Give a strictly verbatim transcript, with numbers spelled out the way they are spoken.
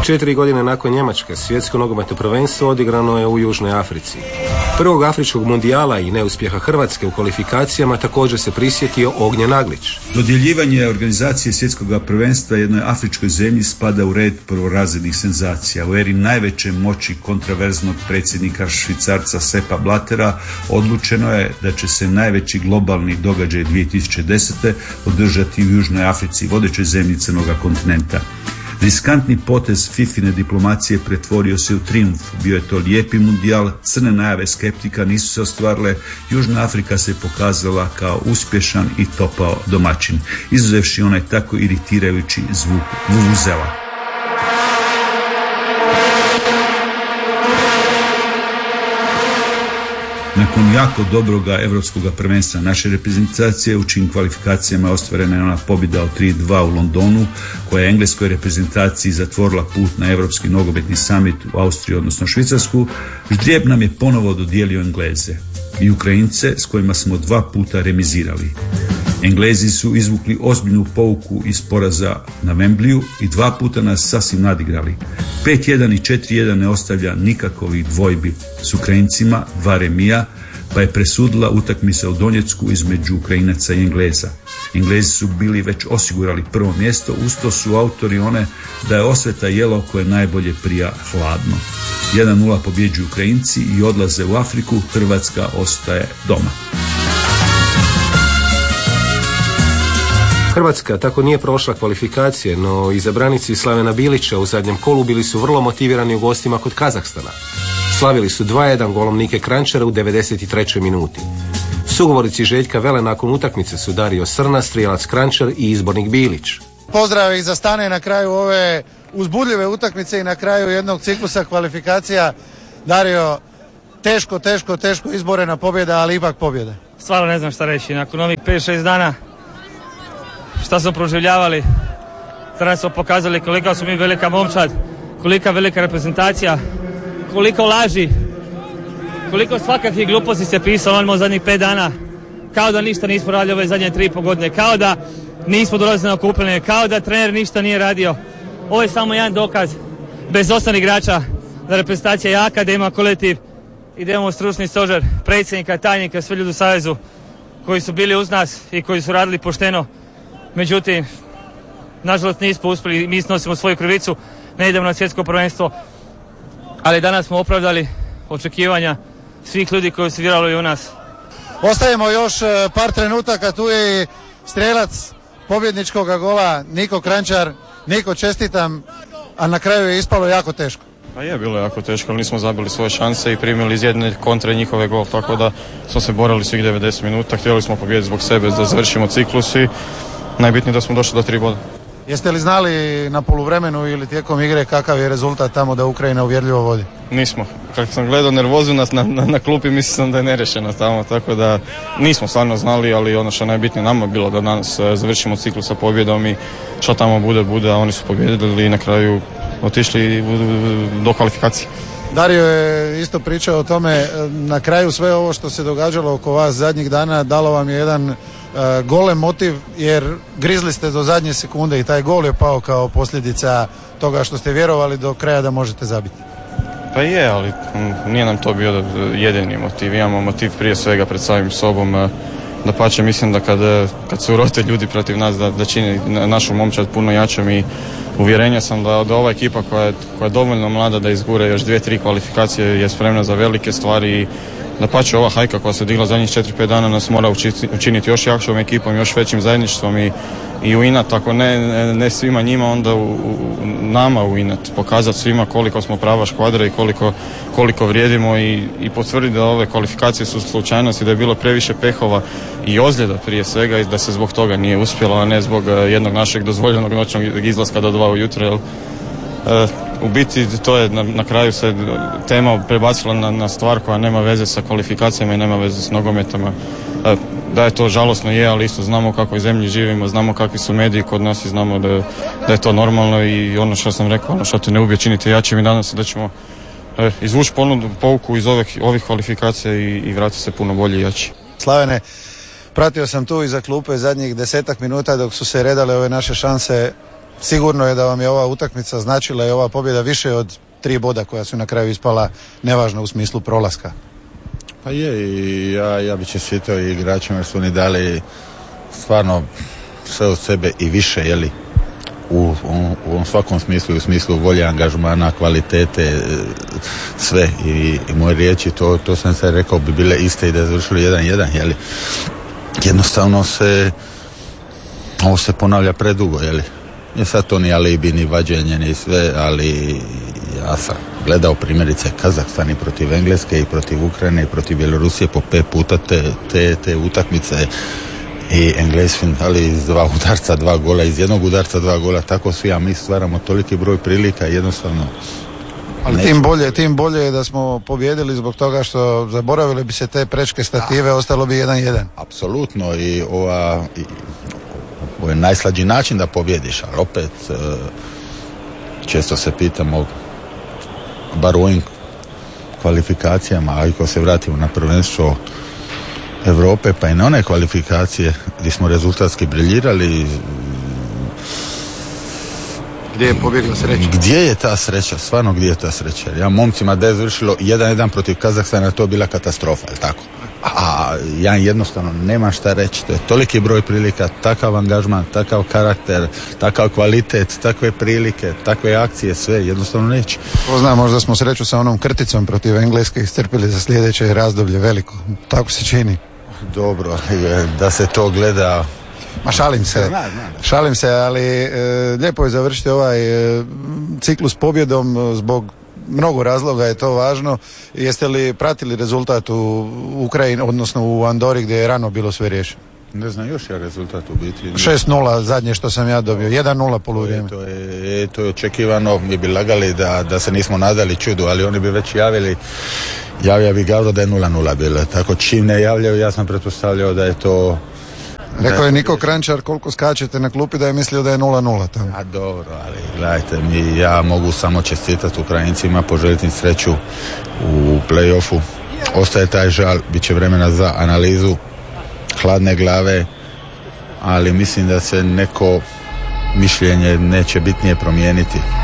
Četiri godine nakon Njemačke svjetsko nogometno prvenstvo odigrano je u Južnoj Africi. Prvog afričkog mundijala i neuspjeha Hrvatske u kvalifikacijama također se prisjetio Ognjen Naglić. Dodjeljivanje organizacije svjetskog prvenstva jednoj afričkoj zemlji spada u red prvorazrednih senzacija. U eri najveće moći kontraverznog predsjednika Švicarca Seppa Blattera odlučeno je da će se najveći globalni događaj dvije tisuće desete održati u Južnoj Africi, vodećoj zemlji crnoga kontinenta. Riskantni potez fifine diplomacije pretvorio se u trijumf. Bio je to lijepi mundijal, crne najave skeptika nisu se ostvarile, Južna Afrika se pokazala kao uspješan i topao domaćin, izuzevši onaj tako iritirajući zvuk vuvuzela. Nakon jako dobroga evropskog prvenstva naše reprezentacije, u čijim kvalifikacijama je ostvarena je ona pobjeda od tri dva u Londonu, koja je engleskoj reprezentaciji zatvorila put na Europski nogometni summit u Austriju, odnosno Švicarsku, ždrijeb nam je ponovo dodijelio Engleze i Ukrajince s kojima smo dva puta remizirali. Englezi su izvukli ozbiljnu pouku iz poraza na Wembleyu i dva puta nas sasvim nadigrali. pet jedan i četiri jedan ne ostavlja nikakvih dvojbi s Ukrajincima, dva remija, pa je presudila utakmica u Donjecku između Ukrajinaca i Engleza. Englezi su bili već osigurali prvo mjesto, usto su autori one da je osveta jelo koje najbolje prija hladno. jedan nula pobjeđuju Ukrajinci i odlaze u Afriku, Hrvatska ostaje doma. Hrvatska tako nije prošla kvalifikacije, no izabranici Slavena Bilića u zadnjem kolu bili su vrlo motivirani u gostima kod Kazahstana. Slavili su dva jedan golom Nike Kranjčara u devedeset trećoj minuti. Sugovorici Željka Vele nakon utakmice su Dario Srna, strijelac Kranjčar i izbornik Bilić. Pozdrav ih za Stane na kraju ove uzbudljive utakmice i na kraju jednog ciklusa kvalifikacija. Dario, teško, teško, teško izborena pobjeda, ali ipak pobjeda. Stvarno ne znam šta reći, nakon ovih pet šest dana šta smo proživljavali, danas smo pokazali kolika smo mi velika momčad, kolika velika reprezentacija, koliko laži, koliko svakakvih gluposti se pisalo onima u zadnjih pet dana, kao da ništa nismo radili ove zadnje tri i po godine, kao da nismo dolazili na okupljanje, kao da trener ništa nije radio. Ovo je samo jedan dokaz, bez osam igrača, da reprezentacija je jaka, da ima kolektiv i da imamo stručni stožer, predsjednika, tajnika, sve ljudi u savezu koji su bili uz nas i koji su radili pošteno. Međutim, nažalost nismo uspjeli, mi snosimo svoju krivicu, ne idemo na svjetsko prvenstvo, ali danas smo opravdali očekivanja svih ljudi koji su vjerovali u nas. Ostajemo još par trenutaka, tu je i strijelac pobjedničkog gola Niko Kranjčar. Niko, čestitam, a na kraju je ispalo jako teško. Pa je, bilo jako teško, ali nismo zabili svoje šanse i primili iz jedne kontre njihove gol, tako da smo se borali svih devedeset minuta, htjeli smo pobijediti zbog sebe da završimo ciklus i najbitnije da smo došli do tri boda. Jeste li znali na poluvremenu ili tijekom igre kakav je rezultat tamo da Ukrajina uvjerljivo vodi? Nismo. Kako sam gledao nervozu na, na, na klupi, mislim sam da je nerešeno tamo, tako da nismo stvarno znali, ali ono što najbitnije nama je bilo da danas završimo ciklus sa pobjedom i što tamo bude, bude, a oni su pobjedili i na kraju otišli do kvalifikacije. Dario je isto pričao o tome, na kraju sve ovo što se događalo oko vas zadnjih dana dalo vam je jedan uh, golem motiv, jer grizli ste do zadnje sekunde i taj gol je pao kao posljedica toga što ste vjerovali do kraja da možete zabiti. Pa je, ali nije nam to bio jedini motiv, imamo motiv prije svega pred samim sobom. Dapače, mislim da kad, kad se urote ljudi protiv nas da, da čini našu momčad puno jačom i uvjerenja sam da, da ova ekipa koja je, koja je dovoljno mlada da izgure još dvije, tri kvalifikacije je spremna za velike stvari i dapače ova hajka koja se digla zadnjih četiri pet dana nas mora učiti, učiniti još jakšom ekipom, još većim zajedništvom i, i u inat, ako ne, ne, ne svima njima, onda u, u, nama u inat, pokazati svima koliko smo prava škvadra i koliko, koliko vrijedimo i, i potvrditi da ove kvalifikacije su slučajnosti, da je bilo previše pehova i ozljeda prije svega i da se zbog toga nije uspjelo, a ne zbog jednog našeg dozvoljenog noćnog izlaska do dva ujutro, jel? Uh, u biti to je na, na kraju se tema prebacila na, na stvar koja nema veze sa kvalifikacijama i nema veze s nogometama. Uh, da je to žalosno je, ali isto znamo u kakvoj zemlji živimo, znamo kakvi su mediji kod nas i znamo da, da je to normalno i ono što sam rekao, ono što te ne ubije činite jačim i nadam se da ćemo uh, izvući ponudu, pouku iz ovih, ovih kvalifikacija i, i vratiti se puno bolje i jači. Slavene, pratio sam tu iza klupe zadnjih desetak minuta dok su se redale ove naše šanse. sigurno je da vam je ova utakmica značila i ova pobjeda više od tri boda koja su na kraju ispala nevažna u smislu prolaska. Pa je, i ja, ja bi čestitao i igračima jer su oni dali stvarno sve od sebe i više, jeli, u, u, u svakom smislu, u smislu volje, angažmana, kvalitete, sve. I, i moje riječi, to, to sam se rekao, bi bile iste i da je završili jedan jedan, jeli. Jednostavno se, ovo se ponavlja predugo, jeli. Nije sad to ni alibi, ni vađenje, ni sve, ali ja sam gledao primjerice Kazahstan i protiv Engleske i protiv Ukrajine i protiv Bjelorusije po pet puta te, te, te utakmice i Englesi ali iz dva udarca dva gola, iz jednog udarca dva gola, tako svi, a mi stvaramo toliki broj prilika, jednostavno. Ali tim bolje, tim bolje je da smo pobjedili zbog toga što zaboravili bi se te prečke stative, ostalo bi jedan jedan. Apsolutno, i ova i, ovo je najslađi način da pobjediš, ali opet često se pitamo, bar u ovim kvalifikacijama, a ako se vratimo na prvenstvo Europe, pa i na one kvalifikacije gdje smo rezultatski briljirali, gdje je pobjegla sreća? Gdje je ta sreća? Stvarno gdje je ta sreća? Ja momcima da je završilo jedan jedan protiv Kazahstana, to je bila katastrofa, je tako? A ja jednostavno nemam šta reći. To je toliki broj prilika, takav angažman, takav karakter, takav kvalitet, takve prilike, takve akcije, sve jednostavno neće. Ko zna, možda smo sreću sa onom krticom protiv Engleske iscrpili za sljedeće razdoblje veliko. Tako se čini. Dobro, da se to gleda. Ma šalim se, šalim se, ali e, lijepo je završiti ovaj e, ciklus pobjedom, zbog mnogo razloga je to važno. Jeste li pratili rezultat u Ukrajini, odnosno u Andori gdje je rano bilo sve riješeno? Ne znam još ja rezultat u biti. šest nula zadnje što sam ja dobio, jedan nula poluvrijeme. To je, to je očekivano, mi bi lagali da, da se nismo nadali čudu, ali oni bi već javili, javlja bi Gavro da je nula nula bilo. Tako čim ne javljaju, ja sam pretpostavljao da je to... Rekao je Niko Kranjčar koliko skačete na klupi da je mislio da je nula nula tamo. A dobro, ali gledajte, mi, ja mogu samo čestitati Ukrajincima, poželjeti im sreću u play-offu. Ostaje taj žal, bit će vremena za analizu, hladne glave, ali mislim da se neko mišljenje neće bitnije promijeniti.